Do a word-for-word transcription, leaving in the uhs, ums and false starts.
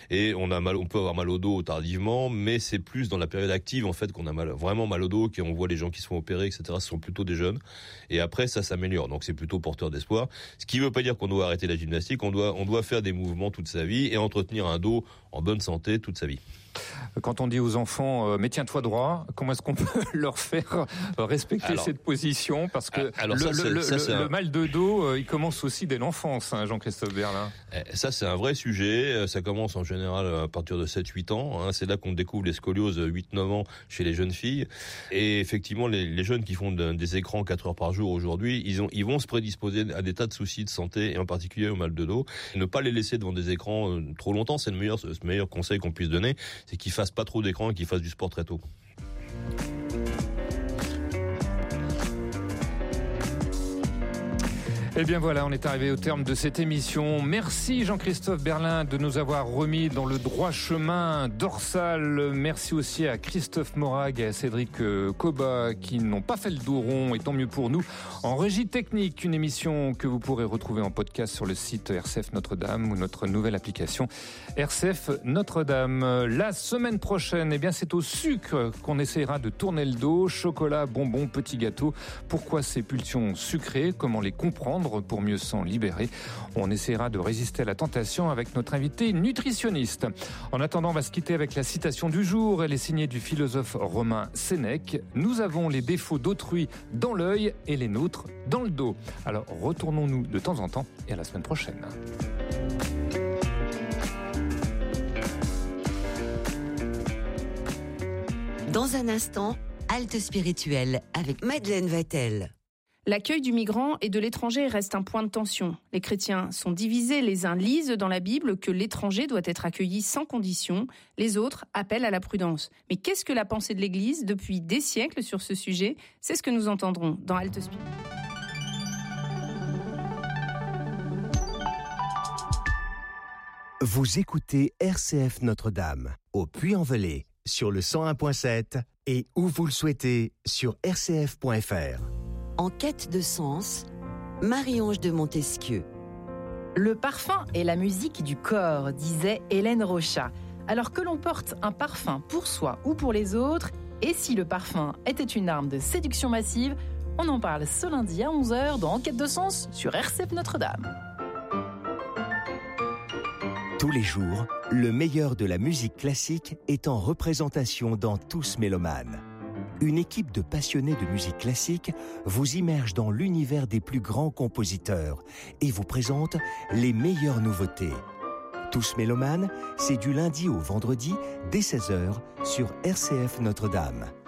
et on a mal, on peut avoir mal au dos tardivement, mais c'est plus dans la période active en fait qu'on a mal, vraiment mal au dos, qu'on voit les gens qui se font opérer, et cetera. Ce sont plutôt des jeunes, et après ça s'améliore, donc c'est plutôt porteur d'espoir. Ce qui ne veut pas dire qu'on doit arrêter la gymnastique, on doit, on doit faire des mouvements toute sa vie et entretenir un dos en bonne santé toute sa vie. Quand on dit aux enfants, euh, mais tiens-toi droit, comment est-ce qu'on peut leur faire respecter alors, cette position? Parce que alors le, ça, le, ça, le, le un... mal de dos, euh, il commence aussi dès l'enfance, hein, Jean-Christophe Berlin. Ça, c'est un vrai sujet. Ça commence en général à partir de sept huit ans. Hein. C'est là qu'on découvre les scolioses huit neuf ans chez les jeunes filles. Et effectivement, les, les jeunes qui font de, des écrans quatre heures par jour aujourd'hui, ils, ont, ils vont se prédisposer à des tas de soucis de santé, et en particulier au mal de dos. Ne pas les laisser devant des écrans euh, trop longtemps, c'est le meilleur, le meilleur conseil qu'on puisse donner, c'est qu'ils fassent pas trop d'écran et qu'ils fassent du sport très tôt. Eh bien voilà, on est arrivé au terme de cette émission. Merci Jean-Christophe Berlin de nous avoir remis dans le droit chemin dorsal. Merci aussi à Christophe Morag et à Cédric Coba qui n'ont pas fait le dos rond, et tant mieux pour nous. En régie technique, une émission que vous pourrez retrouver en podcast sur le site R C F Notre-Dame ou notre nouvelle application R C F Notre-Dame. La semaine prochaine, eh bien c'est au sucre qu'on essaiera de tourner le dos. Chocolat, bonbons, petits gâteaux. Pourquoi ces pulsions sucrées? Comment les comprendre pour mieux s'en libérer? On essaiera de résister à la tentation avec notre invité nutritionniste. En attendant, on va se quitter avec la citation du jour. Elle est signée du philosophe romain Sénèque. Nous avons les défauts d'autrui dans l'œil et les nôtres dans le dos. Alors retournons-nous de temps en temps et à la semaine prochaine. Dans un instant, halte spirituelle avec Madeleine Vatel. L'accueil du migrant et de l'étranger reste un point de tension. Les chrétiens sont divisés. Les uns lisent dans la Bible que l'étranger doit être accueilli sans condition. Les autres appellent à la prudence. Mais qu'est-ce que la pensée de l'Église depuis des siècles sur ce sujet? C'est ce que nous entendrons dans Halte Spirituelle. Vous écoutez R C F Notre-Dame, au Puy-en-Velay, sur le cent un virgule sept et où vous le souhaitez, sur r c f point f r. En quête de sens, Marie-Ange de Montesquieu. Le parfum est la musique du corps, disait Hélène Rochat. Alors que l'on porte un parfum pour soi ou pour les autres, et si le parfum était une arme de séduction massive, on en parle ce lundi à onze heures dans En quête de sens sur R C F Notre-Dame. Tous les jours, le meilleur de la musique classique est en représentation dans Tous Mélomanes. Une équipe de passionnés de musique classique vous immerge dans l'univers des plus grands compositeurs et vous présente les meilleures nouveautés. Tous Mélomanes, c'est du lundi au vendredi dès seize heures sur R C F Notre-Dame.